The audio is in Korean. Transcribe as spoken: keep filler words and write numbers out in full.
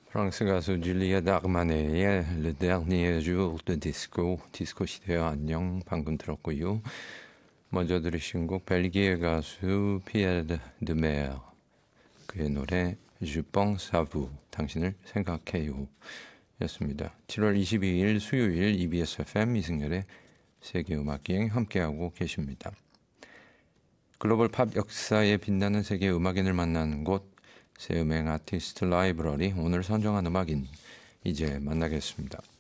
프랑스 가수 줄리엣 아르마네의 Le Dernier Jour de Disco, 디스코 시대의 안녕 방금 들었고요. 먼저 들으신 곡 벨기에 가수 피에르 드메어, 그의 노래 Je pense à vous, 당신을 생각해요 였습니다. 칠월 이십이일 수요일 이비에스 에프엠 이승열의 세계음악여행 함께하고 계십니다. 글로벌 팝 역사에 빛나는 세계 음악인을 만나는 곳, 새음행 아티스트 라이브러리, 오늘 선정한 음악인 이제 만나겠습니다.